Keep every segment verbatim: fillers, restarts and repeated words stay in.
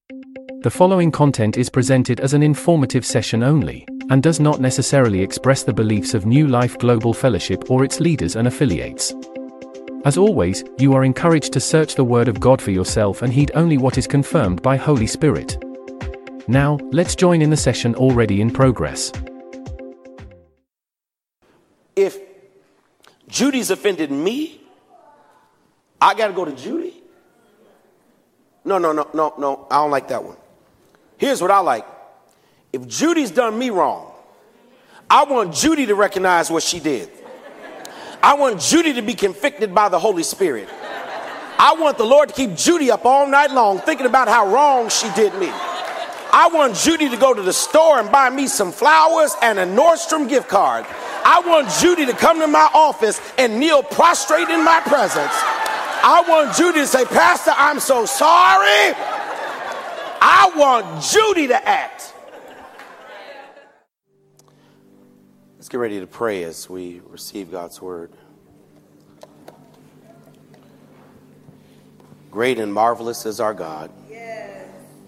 The following content is presented as an informative session only, and does not necessarily express the beliefs of New Life Global Fellowship or its leaders and affiliates. As always, you are encouraged to search the Word of God for yourself and heed only what is confirmed by Holy Spirit. Now, let's join in the session already in progress. If Judy's offended me, I got to go to Judy? No, no, no, no, no, I don't like that one. Here's what I like. If Judy's done me wrong, I want Judy to recognize what she did. I want Judy to be convicted by the Holy Spirit. I want the Lord to keep Judy up all night long thinking about how wrong she did me. I want Judy to go to the store and buy me some flowers and a Nordstrom gift card. I want Judy to come to my office and kneel prostrate in my presence. I want Judy to say, Pastor, I'm so sorry. I want Judy to act. Let's get ready to pray as we receive God's word. Great and marvelous is our God. Yes.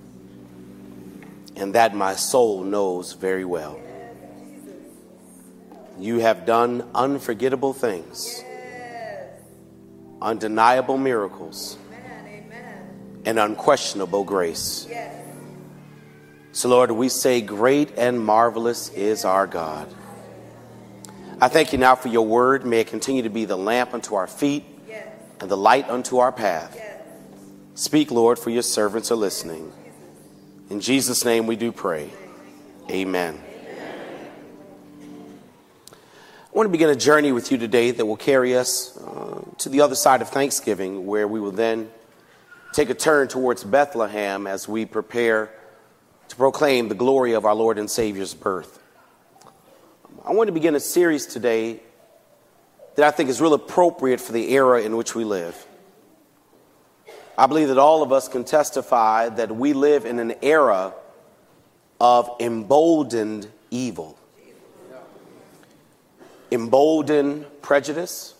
And that my soul knows very well. Yes. You have done unforgettable things. Yes. Undeniable miracles. And unquestionable grace. Yes. So, Lord, we say great and marvelous is our God. I thank you now for your word. May it continue to be the lamp unto our feet, yes, and the light unto our path. Yes. Speak, Lord, for your servants are listening. In Jesus' name we do pray. Amen. Amen. I want to begin a journey with you today that will carry us uh, to the other side of Thanksgiving, where we will then take a turn towards Bethlehem as we prepare to proclaim the glory of our Lord and Savior's birth. I want to begin a series today that I think is real appropriate for the era in which we live. I believe that all of us can testify that we live in an era of emboldened evil. Emboldened prejudice,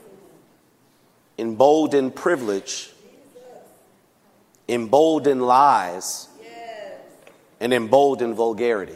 emboldened privilege, emboldened lies, yes, and emboldened vulgarity.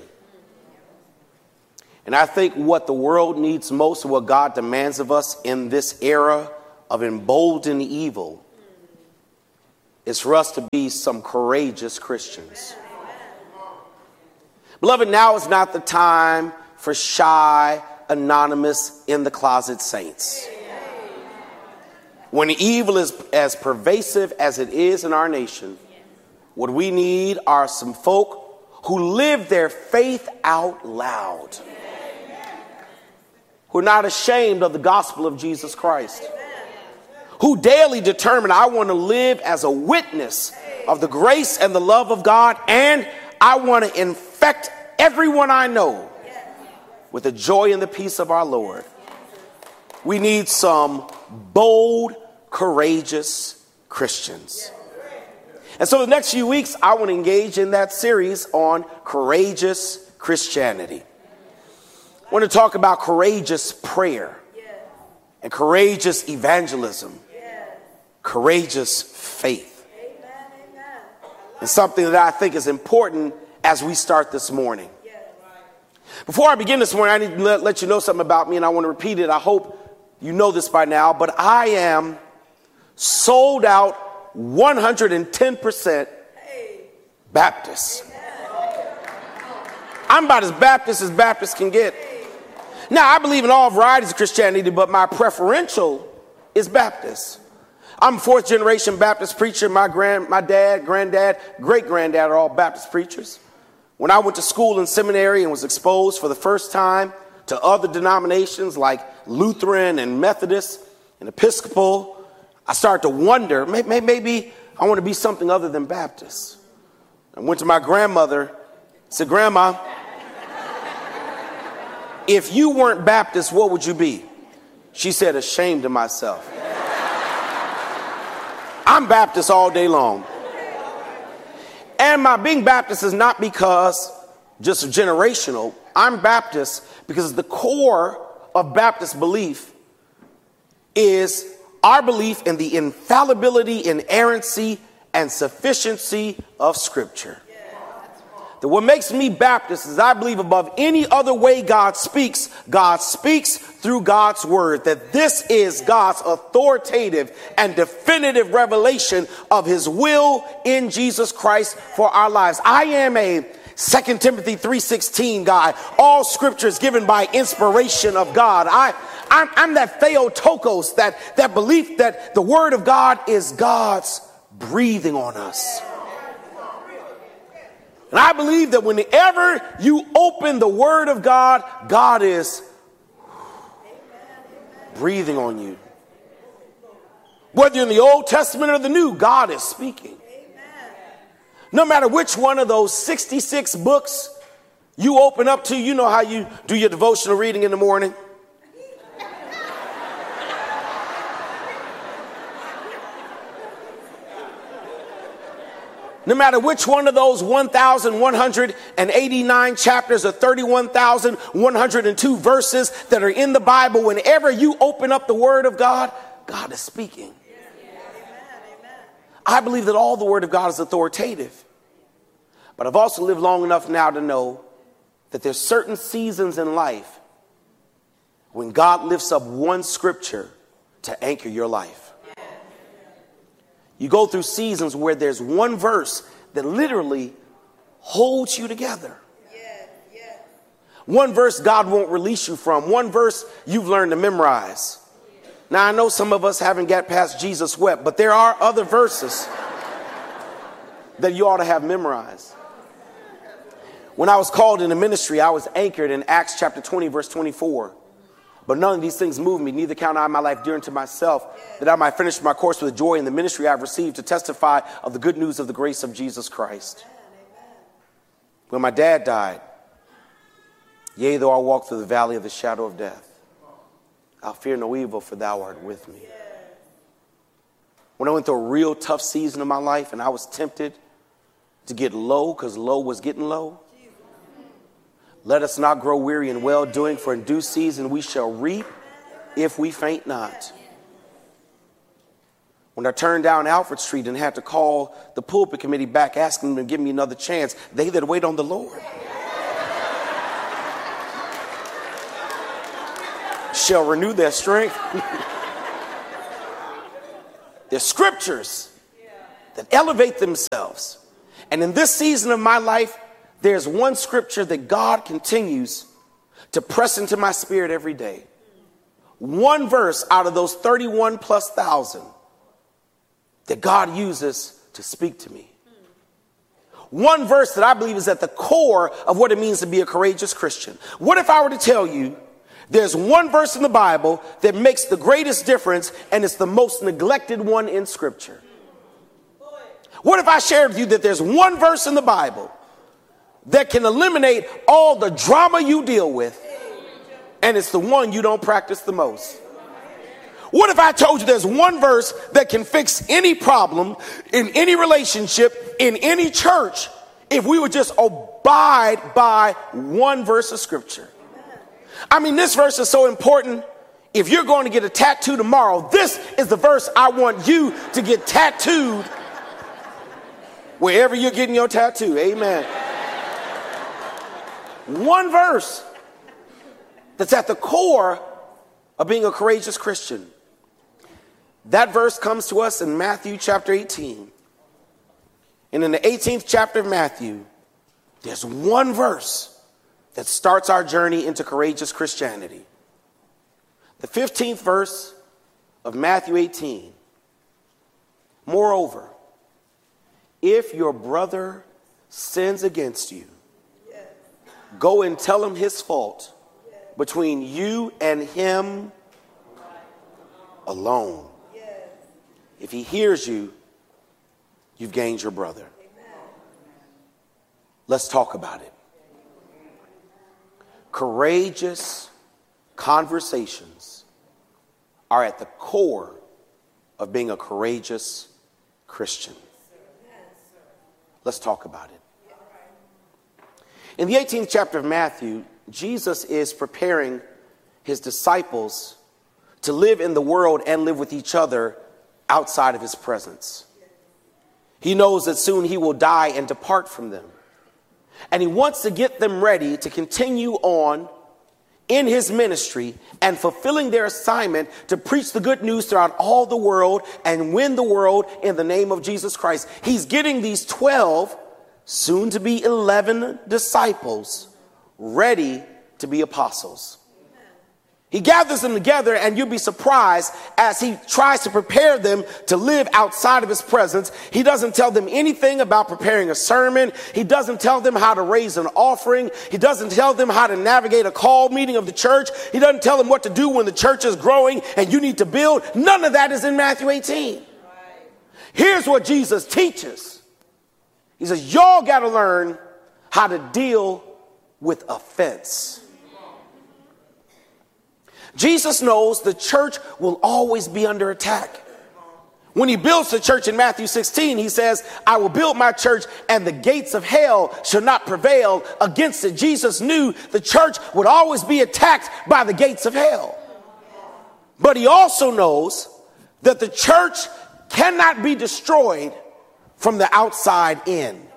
And I think what the world needs most, and what God demands of us in this era of emboldened evil, is for us to be some courageous Christians. Beloved, now is not the time for shy, anonymous, in the closet saints. When evil is as pervasive as it is in our nation, what we need are some folk who live their faith out loud, who are not ashamed of the gospel of Jesus Christ, who daily determine, I want to live as a witness of the grace and the love of God, and I want to infect everyone I know with the joy and the peace of our Lord. We need some bold, courageous Christians. And so the next few weeks, I want to engage in that series on courageous Christianity. I want to talk about courageous prayer and courageous evangelism, courageous faith. And something that I think is important as we start this morning. Before I begin this morning, I need to let, let you know something about me, and I want to repeat it. I hope you know this by now, but I am sold out one hundred ten percent Baptist. I'm about as Baptist as Baptists can get. Now, I believe in all varieties of Christianity, but my preferential is Baptist. I'm a fourth generation Baptist preacher. My grand, my dad, granddad, great granddad are all Baptist preachers. When I went to school and seminary and was exposed for the first time to other denominations like Lutheran and Methodist and Episcopal, I started to wonder, maybe, maybe I want to be something other than Baptist. I went to my grandmother, said, Grandma, if you weren't Baptist, what would you be? She said, ashamed of myself. I'm Baptist all day long. And my being Baptist is not because just generational. I'm Baptist because the core of Baptist belief is our belief in the infallibility, inerrancy, and sufficiency of Scripture. That what makes me Baptist is I believe above any other way God speaks, God speaks through God's word. That this is God's authoritative and definitive revelation of his will in Jesus Christ for our lives. I am a Second Timothy three sixteen guy. All scripture is given by inspiration of God. I, I'm, I'm that Theotokos, that, that belief that the word of God is God's breathing on us. And I believe that whenever you open the word of God, God is breathing on you. Whether you're in the Old Testament or the New, God is speaking. No matter which one of those sixty-six books you open up to, you know how you do your devotional reading in the morning. No matter which one of those one thousand one hundred eighty-nine chapters or thirty-one thousand one hundred two verses that are in the Bible, whenever you open up the word of God, God is speaking. I believe that all the word of God is authoritative. But I've also lived long enough now to know that there's certain seasons in life when God lifts up one scripture to anchor your life. You go through seasons where there's one verse that literally holds you together. Yes, yes. One verse God won't release you from. One verse you've learned to memorize. Now, I know some of us haven't got past Jesus wept, but there are other verses that you ought to have memorized. When I was called into ministry, I was anchored in Acts chapter twenty, verse twenty-four. But none of these things move me, neither count I my life dear unto myself, that I might finish my course with joy in the ministry I have received to testify of the good news of the grace of Jesus Christ. When my dad died, yea, though I walk through the valley of the shadow of death, I'll fear no evil, for thou art with me. When I went through a real tough season of my life and I was tempted to get low because low was getting low, let us not grow weary in well doing, for in due season we shall reap if we faint not. When I turned down Alfred Street and had to call the pulpit committee back asking them to give me another chance, they that wait on the Lord shall renew their strength. There's scriptures that elevate themselves. And in this season of my life, there's one scripture that God continues to press into my spirit every day. One verse out of those thirty-one plus thousand that God uses to speak to me. One verse that I believe is at the core of what it means to be a courageous Christian. What if I were to tell you there's one verse in the Bible that makes the greatest difference, and it's the most neglected one in Scripture? What if I shared with you that there's one verse in the Bible that can eliminate all the drama you deal with, and it's the one you don't practice the most? What if I told you there's one verse that can fix any problem in any relationship, in any church, if we would just abide by one verse of Scripture? I mean, this verse is so important. If you're going to get a tattoo tomorrow, this is the verse I want you to get tattooed wherever you're getting your tattoo. Amen. One verse that's at the core of being a courageous Christian. That verse comes to us in Matthew chapter eighteen. And in the eighteenth chapter of Matthew, there's one verse that starts our journey into courageous Christianity. The fifteenth verse of Matthew eighteen. Moreover, if your brother sins against you, go and tell him his fault between you and him alone. If he hears you, you've gained your brother. Let's talk about it. Courageous conversations are at the core of being a courageous Christian. Let's talk about it. In the eighteenth chapter of Matthew, Jesus is preparing his disciples to live in the world and live with each other outside of his presence. He knows that soon he will die and depart from them. And he wants to get them ready to continue on in his ministry and fulfilling their assignment to preach the good news throughout all the world and win the world in the name of Jesus Christ. He's getting these twelve, soon to be eleven disciples ready to be apostles. He gathers them together, and you'll be surprised as he tries to prepare them to live outside of his presence. He doesn't tell them anything about preparing a sermon. He doesn't tell them how to raise an offering. He doesn't tell them how to navigate a call meeting of the church. He doesn't tell them what to do when the church is growing and you need to build. None of that is in Matthew eighteen. Here's what Jesus teaches. He says, y'all got to learn how to deal with offense. Jesus knows the church will always be under attack. When he builds the church in Matthew sixteen, he says, I will build my church and the gates of hell shall not prevail against it. Jesus knew the church would always be attacked by the gates of hell. But he also knows that the church cannot be destroyed from the outside in.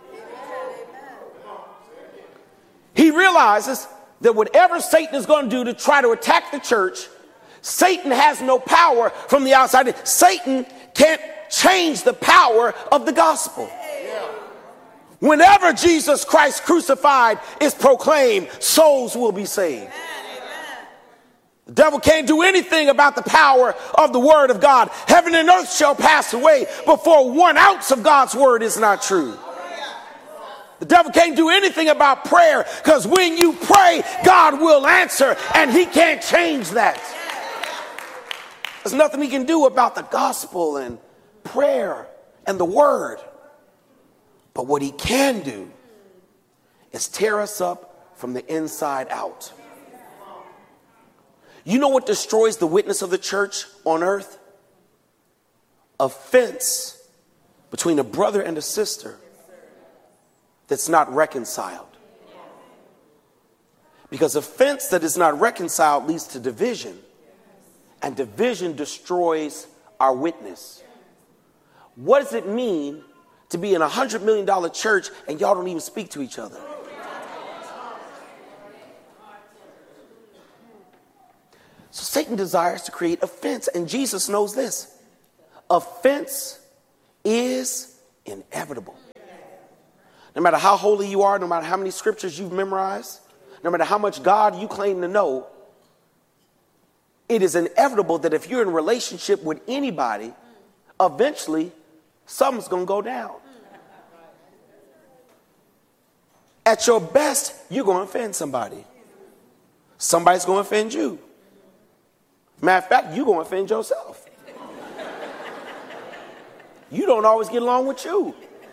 He realizes that whatever Satan is going to do to try to attack the church, Satan has no power from the outside. Satan can't change the power of the gospel. Whenever Jesus Christ crucified is proclaimed, souls will be saved. The devil can't do anything about the power of the word of God. Heaven and earth shall pass away before one ounce of God's word is not true. The devil can't do anything about prayer, because when you pray, God will answer, and he can't change that. There's nothing he can do about the gospel and prayer and the word. But what he can do is tear us up from the inside out. You know what destroys the witness of the church on earth? Offense between a brother and a sister that's not reconciled. Because offense that is not reconciled leads to division, and division destroys our witness. What does it mean to be in a hundred million dollar church and y'all don't even speak to each other? So Satan desires to create offense, and Jesus knows this. Offense is inevitable. No matter how holy you are, no matter how many scriptures you've memorized, no matter how much God you claim to know, it is inevitable that if you're in a relationship with anybody, eventually something's going to go down. At your best, you're going to offend somebody. Somebody's going to offend you. Matter of fact, you're going to offend yourself. You don't always get along with you.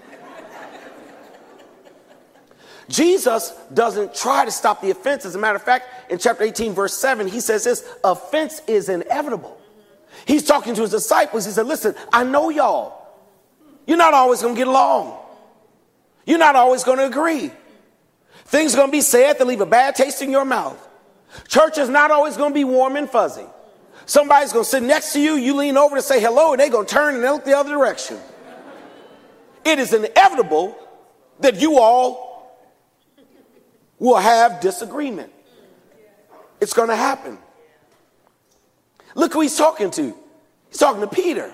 Jesus doesn't try to stop the offense. As a matter of fact, in chapter eighteen, verse seven, he says this: offense is inevitable. He's talking to his disciples. He said, listen, I know y'all. You're not always going to get along. You're not always going to agree. Things are going to be said that leave a bad taste in your mouth. Church is not always going to be warm and fuzzy. Somebody's going to sit next to you. You lean over to say hello, and they're going to turn and look the other direction. It is inevitable that you all will have disagreement. It's going to happen. Look who he's talking to. He's talking to Peter.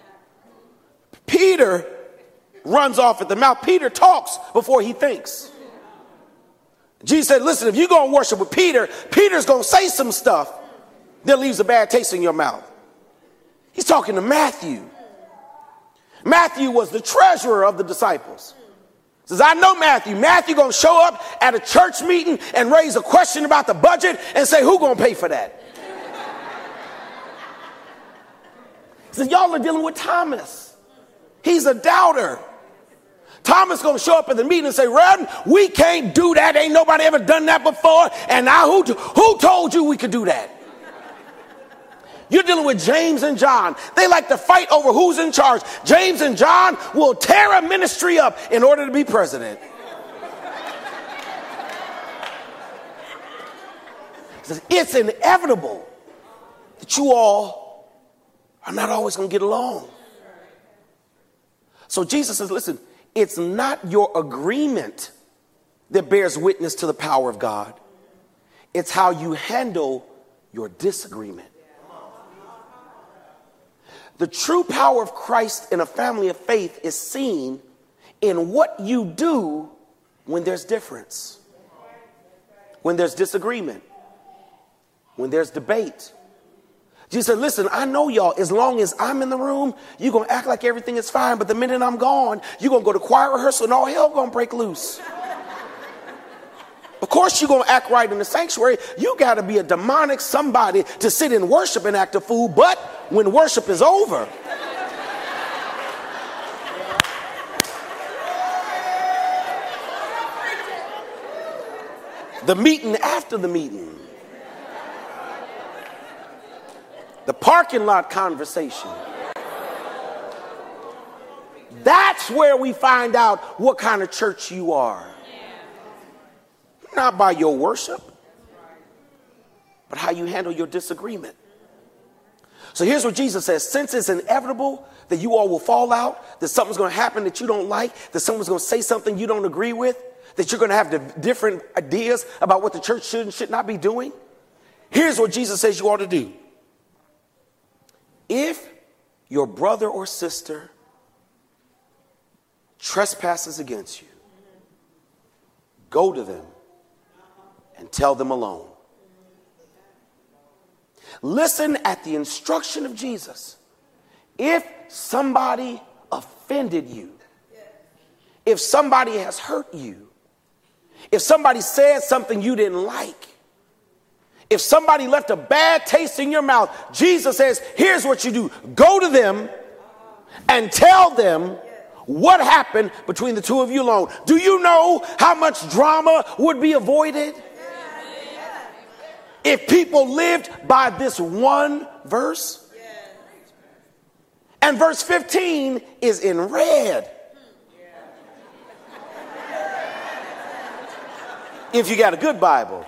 Peter runs off at the mouth. Peter talks before he thinks. Jesus said, listen, if you're going to worship with Peter, Peter's going to say some stuff that leaves a bad taste in your mouth. He's talking to Matthew. Matthew was the treasurer of the disciples. Says, I know Matthew. Matthew going to show up at a church meeting and raise a question about the budget and say, who going to pay for that? He says, y'all are dealing with Thomas. He's a doubter. Thomas going to show up at the meeting and say, Reverend, we can't do that. Ain't nobody ever done that before. And now who, who told you we could do that? You're dealing with James and John. They like to fight over who's in charge. James and John will tear a ministry up in order to be president. It's inevitable that you all are not always going to get along. So Jesus says, listen, it's not your agreement that bears witness to the power of God. It's how you handle your disagreement. The true power of Christ in a family of faith is seen in what you do when there's difference, when there's disagreement, when there's debate. Jesus said, listen, I know y'all, as long as I'm in the room, you're going to act like everything is fine. But the minute I'm gone, you're going to go to choir rehearsal and all hell going to break loose. Of course, you're going to act right in the sanctuary. You got to be a demonic somebody to sit in worship and act a fool. But when worship is over, the meeting after the meeting, the parking lot conversation, that's where we find out what kind of church you are. Not by your worship, but how you handle your disagreement. So here's what Jesus says. Since it's inevitable that you all will fall out, that something's going to happen that you don't like, that someone's going to say something you don't agree with, that you're going to have the different ideas about what the church should and should not be doing, here's what Jesus says you ought to do. If your brother or sister trespasses against you, go to them and tell them alone. Listen at the instruction of Jesus. If somebody offended you, if somebody has hurt you, if somebody said something you didn't like, if somebody left a bad taste in your mouth, Jesus says, here's what you do. Go to them and tell them what happened between the two of you alone. Do you know how much drama would be avoided if people lived by this one verse? And verse fifteen is in red. If you got a good Bible.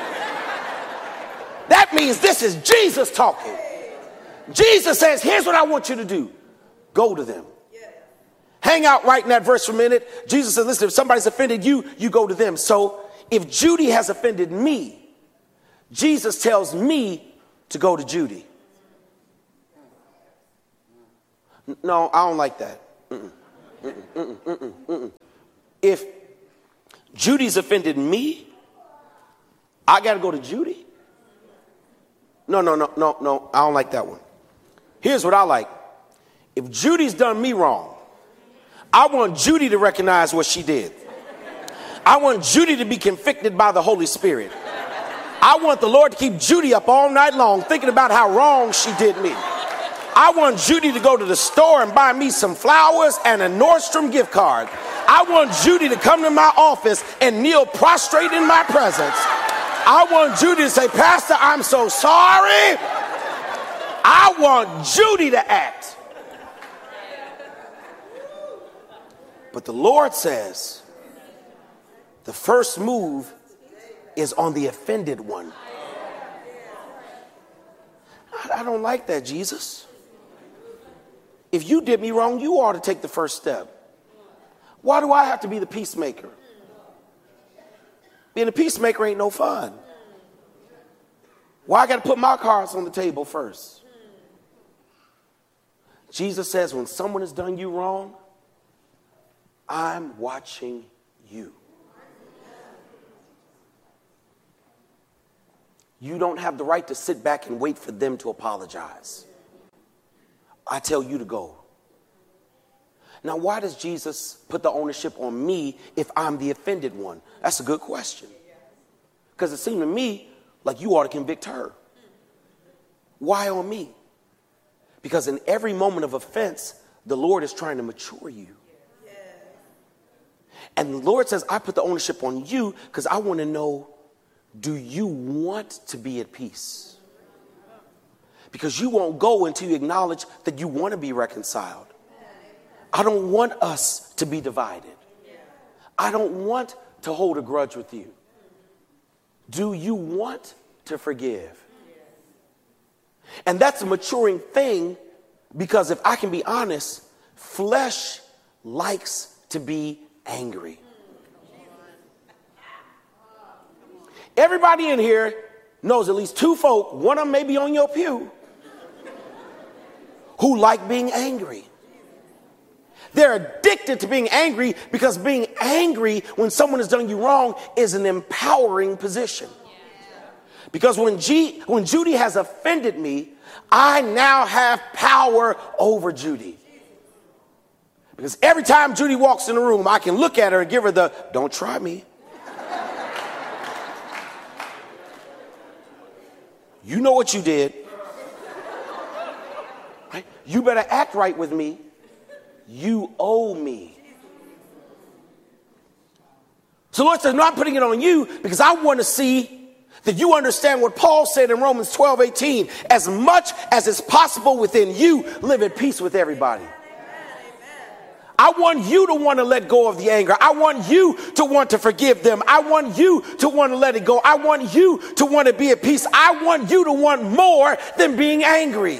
That means this is Jesus talking. Jesus says, here's what I want you to do. Go to them. Hang out right in that verse for a minute. Jesus says, listen, if somebody's offended you, you go to them. So if Judy has offended me, Jesus tells me to go to Judy. No, I don't like that. Mm-mm. Mm-mm. Mm-mm. Mm-mm. Mm-mm. If Judy's offended me, I got to go to Judy? No, no, no, no, no. I don't like that one. Here's what I like. If Judy's done me wrong, I want Judy to recognize what she did. I want Judy to be convicted by the Holy Spirit. I want the Lord to keep Judy up all night long thinking about how wrong she did me. I want Judy to go to the store and buy me some flowers and a Nordstrom gift card. I want Judy to come to my office and kneel prostrate in my presence. I want Judy to say, Pastor, I'm so sorry. I want Judy to act. But the Lord says the first move is on the offended one. I don't like that, Jesus. If you did me wrong, you ought to take the first step. Why do I have to be the peacemaker? Being a peacemaker ain't no fun. Why I got to put my cards on the table first? Jesus says when someone has done you wrong, I'm watching you. You don't have the right to sit back and wait for them to apologize. I tell you to go. Now, why does Jesus put the ownership on me if I'm the offended one? That's a good question. Because it seemed to me like you ought to convict her. Why on me? Because in every moment of offense, the Lord is trying to mature you. And the Lord says, I put the ownership on you because I want to know, do you want to be at peace? Because you won't go until you acknowledge that you want to be reconciled. I don't want us to be divided. I don't want to hold a grudge with you. Do you want to forgive? And that's a maturing thing, because if I can be honest, flesh likes to be angry. Everybody in here knows at least two folk, one of them may be on your pew, who like being angry. They're addicted to being angry because being angry when someone has done you wrong is an empowering position. Because when, G, when Judy has offended me, I now have power over Judy. Because every time Judy walks in the room, I can look at her and give her the, don't try me. You know what you did. Right? You better act right with me. You owe me. So Lord says, no, I'm putting it on you because I want to see that you understand what Paul said in Romans twelve eighteen. As much as is possible within you, live at peace with everybody. I want you to want to let go of the anger. I want you to want to forgive them. I want you to want to let it go. I want you to want to be at peace. I want you to want more than being angry.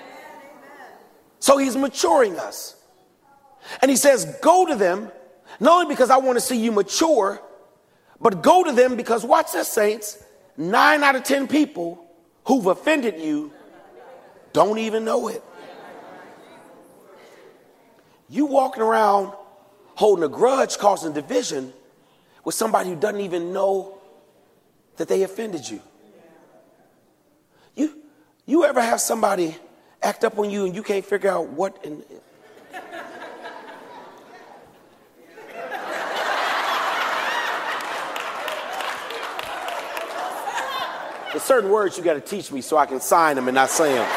So he's maturing us. And he says, go to them, not only because I want to see you mature, but go to them because, watch this, saints, nine out of ten people who've offended you don't even know it. You walking around holding a grudge, causing division with somebody who doesn't even know that they offended you. You, you ever have somebody act up on you and you can't figure out what in... There's certain words you got to teach me so I can sign them and not say them.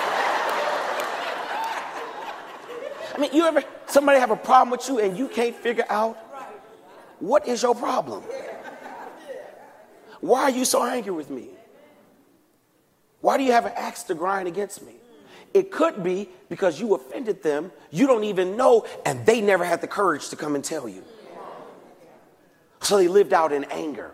I mean, you ever, somebody have a problem with you and you can't figure out what is your problem? Why are you so angry with me? Why do you have an axe to grind against me? It could be because you offended them, you don't even know, and they never had the courage to come and tell you. So they lived out in anger.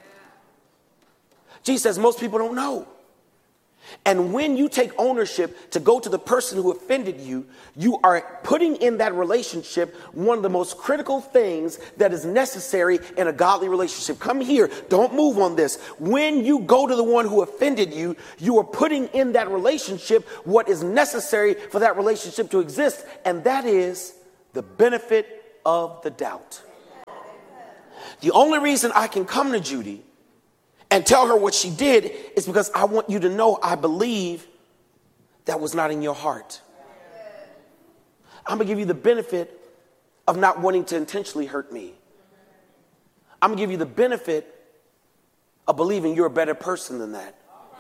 Jesus says most people don't know. And when you take ownership to go to the person who offended you, you are putting in that relationship one of the most critical things that is necessary in a godly relationship. Come here. Don't move on this. When you go to the one who offended you, you are putting in that relationship what is necessary for that relationship to exist. And that is the benefit of the doubt. The only reason I can come to Judy and tell her what she did is because I want you to know I believe that was not in your heart. I'm going to give you the benefit of not wanting to intentionally hurt me. I'm going to give you the benefit of believing you're a better person than that.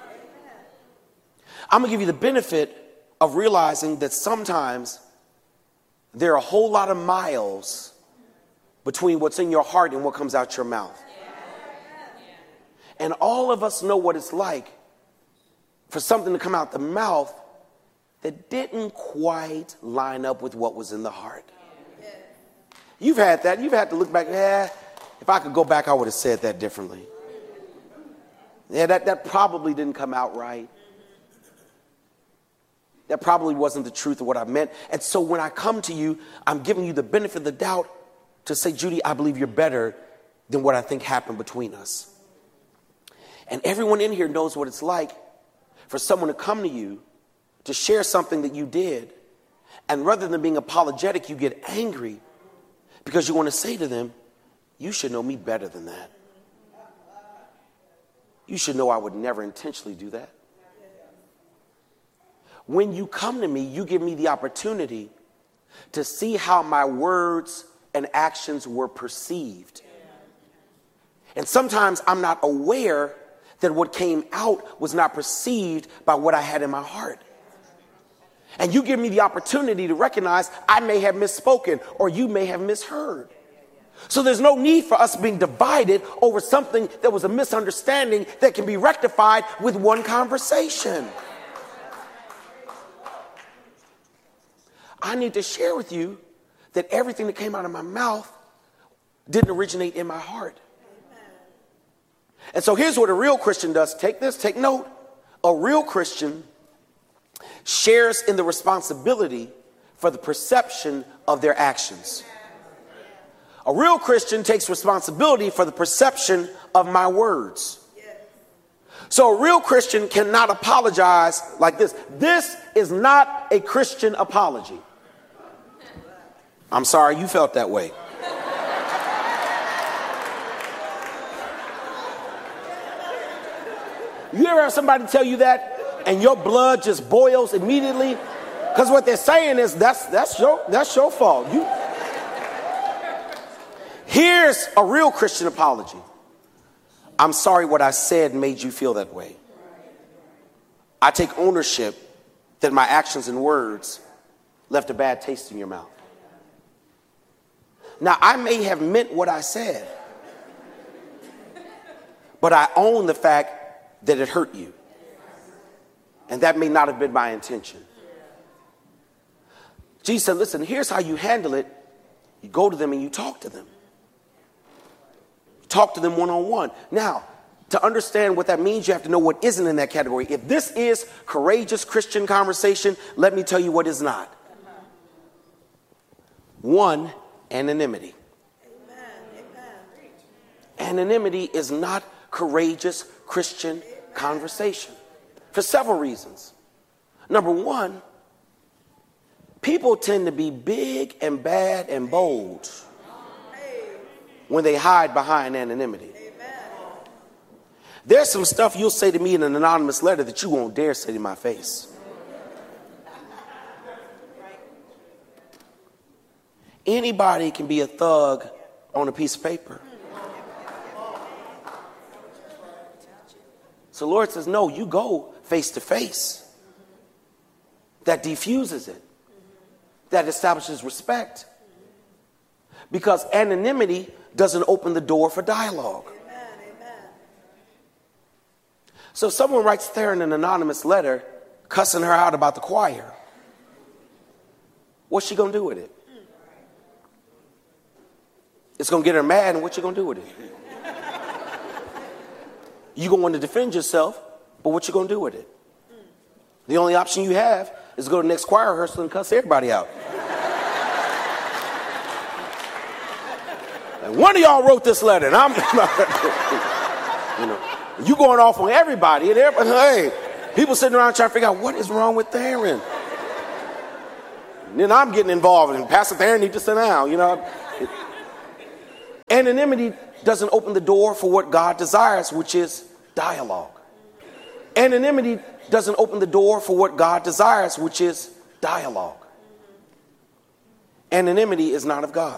I'm going to give you the benefit of realizing that sometimes there are a whole lot of miles between what's in your heart and what comes out your mouth. And all of us know what it's like for something to come out the mouth that didn't quite line up with what was in the heart. You've had that. You've had to look back. Yeah, if I could go back, I would have said that differently. Yeah, that, that probably didn't come out right. That probably wasn't the truth of what I meant. And so when I come to you, I'm giving you the benefit of the doubt to say, Judy, I believe you're better than what I think happened between us. And everyone in here knows what it's like for someone to come to you to share something that you did. And rather than being apologetic, you get angry because you want to say to them, you should know me better than that. You should know I would never intentionally do that. When you come to me, you give me the opportunity to see how my words and actions were perceived. And sometimes I'm not aware that what came out was not perceived by what I had in my heart. And you give me the opportunity to recognize I may have misspoken or you may have misheard. So there's no need for us being divided over something that was a misunderstanding that can be rectified with one conversation. I need to share with you that everything that came out of my mouth didn't originate in my heart. And so here's what a real Christian does. Take this, take note. A real Christian shares in the responsibility for the perception of their actions. A real Christian takes responsibility for the perception of my words. So a real Christian cannot apologize like this. This is not a Christian apology. I'm sorry you felt that way. You ever have somebody tell you that and your blood just boils immediately? Because what they're saying is that's that's your that's your fault. You. Here's a real Christian apology. I'm sorry what I said made you feel that way. I take ownership that my actions and words left a bad taste in your mouth. Now, I may have meant what I said, but I own the fact that it hurt you. And that may not have been my intention. Jesus said, listen, here's how you handle it. You go to them and you talk to them. Talk to them one-on-one. Now, to understand what that means, you have to know what isn't in that category. If this is courageous Christian conversation, let me tell you what is not. One, anonymity. Anonymity is not courageous Christian conversation for several reasons. Number one, people tend to be big and bad and bold when they hide behind anonymity. There's some stuff you'll say to me in an anonymous letter that you won't dare say to my face. Anybody can be a thug on a piece of paper. So the Lord says, no, you go face to face. That diffuses it. That establishes respect. Because anonymity doesn't open the door for dialogue. Amen, amen. So if someone writes there in an anonymous letter cussing her out about the choir, what's she going to do with it? It's going to get her mad, and what you going to do with it? You're going to want to defend yourself, but what you going to do with it? The only option you have is to go to the next choir rehearsal and cuss everybody out. And one of y'all wrote this letter, and I'm, you know, you going off on everybody, and everybody, hey, people sitting around trying to figure out what is wrong with Theron. And then I'm getting involved, and Pastor Theron needs to sit down, you know. Anonymity doesn't open the door for what God desires, which is dialogue. Anonymity doesn't open the door for what God desires, which is dialogue. Anonymity is not of God.